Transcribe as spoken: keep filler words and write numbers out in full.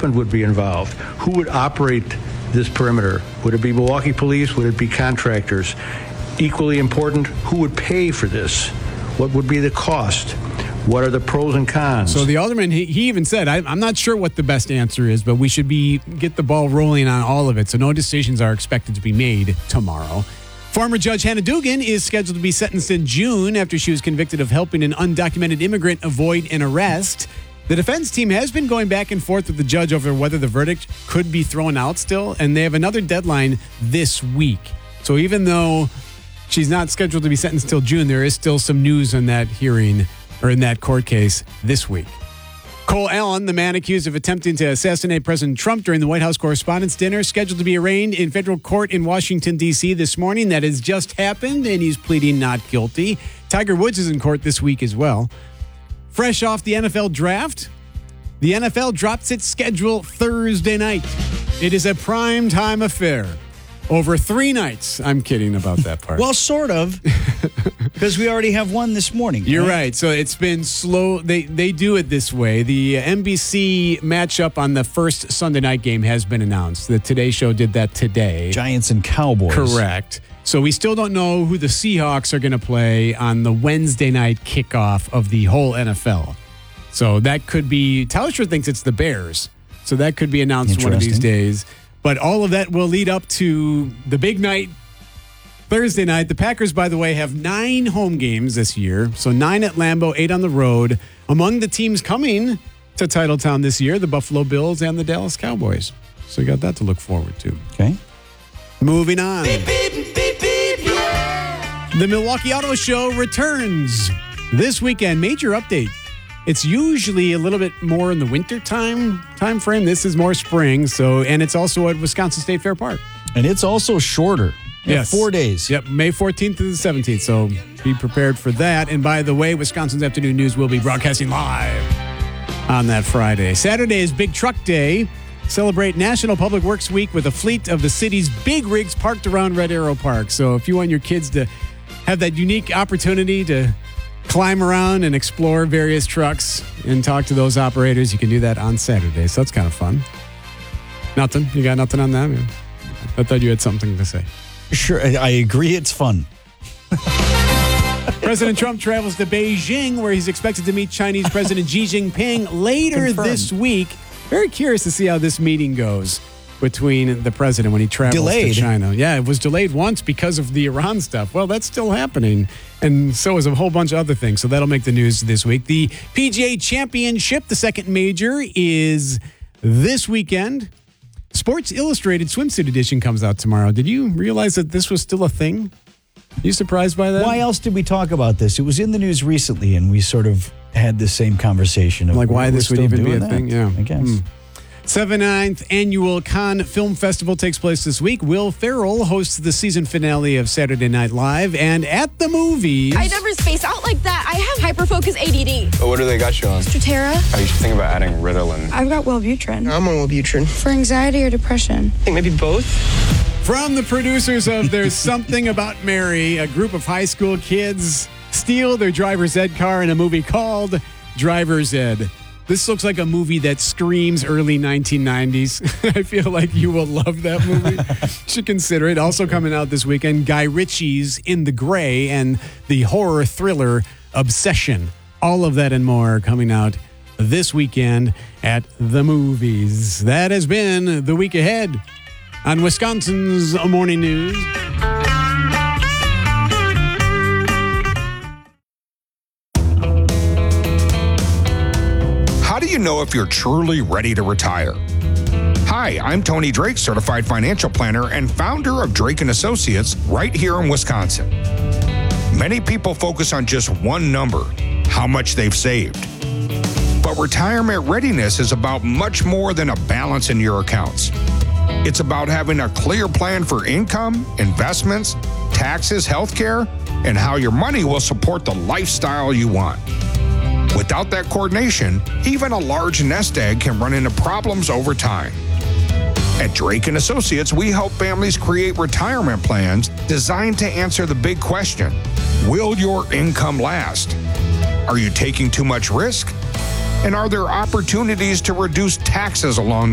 equipment would be involved? Who would operate this perimeter? Would it be Milwaukee Police? Would it be contractors? Equally important, who would pay for this? What would be the cost? What are the pros and cons? So the alderman, he, he even said, I, I'm not sure what the best answer is, but we should be get the ball rolling on all of it. So no decisions are expected to be made tomorrow. Former Judge Hannah Dugan is scheduled to be sentenced in June after she was convicted of helping an undocumented immigrant avoid an arrest. The defense team has been going back and forth with the judge over whether the verdict could be thrown out still, and they have another deadline this week. So even though she's not scheduled to be sentenced till June, there is still some news on that hearing or in that court case this week. Cole Allen, the man accused of attempting to assassinate President Trump during the White House Correspondents' Dinner, scheduled to be arraigned in federal court in Washington, D C this morning. That has just happened, and he's pleading not guilty. Tiger Woods is in court this week as well. Fresh off the N F L draft, the N F L drops its schedule Thursday night. It is a prime time affair. Over three nights. I'm kidding about that part. Well, sort of, because we already have one this morning. You're right? right. So it's been slow. They they do it this way. The N B C matchup on the first Sunday night game has been announced. The Today Show did that today. Giants and Cowboys. Correct. So we still don't know who the Seahawks are going to play on the Wednesday night kickoff of the whole N F L. So that could be, Tauscher thinks it's the Bears. So that could be announced one of these days. But all of that will lead up to the big night, Thursday night. The Packers, by the way, have nine home games this year. So nine at Lambeau, eight on the road. Among the teams coming to Titletown this year, the Buffalo Bills and the Dallas Cowboys. So you got that to look forward to. Okay. Moving on. Beep, beep, beep, beep, yeah. The Milwaukee Auto Show returns this weekend. Major update. It's usually a little bit more in the winter time time frame. This is more spring. So, and it's also at Wisconsin State Fair Park. And it's also shorter. Yes. Four days. Yep, May fourteenth to the seventeenth. So be prepared for that. And by the way, Wisconsin's Afternoon News will be broadcasting live on that Friday. Saturday is Big Truck Day. Celebrate National Public Works Week with a fleet of the city's big rigs parked around Red Arrow Park. So if you want your kids to have that unique opportunity to climb around and explore various trucks and talk to those operators, you can do that on Saturday. So that's kind of fun. Nothing? You got nothing on that? I thought you had something to say. Sure, I agree. It's fun. President Trump travels to Beijing, where he's expected to meet Chinese President Xi Jinping later Confirmed. this week. Very curious to see how this meeting goes between the president when he travels Delayed. to China. Yeah, it was delayed once because of the Iran stuff. Well, that's still happening. And so is a whole bunch of other things. So that'll make the news this week. The P G A Championship, the second major, is this weekend. Sports Illustrated Swimsuit Edition comes out tomorrow. Did you realize that this was still a thing? Are you surprised by that? Why else did we talk about this? It was in the news recently, and we sort of had the same conversation. Of Like why we're this would still even be doing a that, thing? Yeah. I guess. Hmm. seventy-ninth Annual Cannes Film Festival takes place this week. Will Ferrell hosts the season finale of Saturday Night Live. And at the movies... I never space out like that. I have hyperfocus A D D. But what do they got you on? Strattera. Oh, you should think about adding Ritalin. I've got Wellbutrin. I'm on Wellbutrin. For anxiety or depression? I think maybe both. From the producers of There's Something About Mary, a group of high school kids steal their driver's ed car in a movie called Driver's Ed. This looks like a movie that screams early nineteen nineties. I feel like you will love that movie. You should consider it. Also coming out this weekend, Guy Ritchie's In the Gray and the horror thriller Obsession. All of that and more coming out this weekend at the movies. That has been The Week Ahead on Wisconsin's Morning News. How do you know if you're truly ready to retire? Hi, I'm Tony Drake, certified financial planner and founder of Drake and Associates right here in Wisconsin. Many people focus on just one number, how much they've saved. But retirement readiness is about much more than a balance in your accounts. It's about having a clear plan for income, investments, taxes, healthcare, and how your money will support the lifestyle you want. Without that coordination, even a large nest egg can run into problems over time. At Drake and Associates, we help families create retirement plans designed to answer the big question, will your income last? Are you taking too much risk? And are there opportunities to reduce taxes along the